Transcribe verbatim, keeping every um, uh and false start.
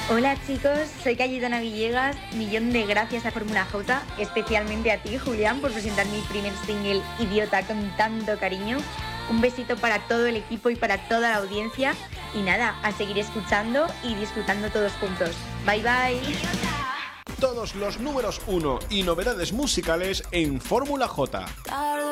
Hola chicos, soy Cayetana Villegas. Millón de gracias a Fórmula J, especialmente a ti, Julián, por presentar mi primer single Idiota con tanto cariño. Un besito para todo el equipo y para toda la audiencia. Y nada, a seguir escuchando y disfrutando todos juntos. Bye bye. Todos los números uno y novedades musicales en Fórmula J.